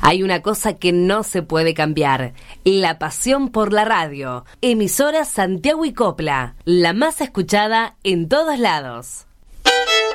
Hay una cosa que no se puede cambiar: la pasión por la radio. Emisora Santiago y Copla, la más escuchada en todos lados.